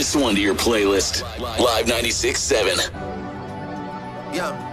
this one to your playlist. Live 96.7. Yeah.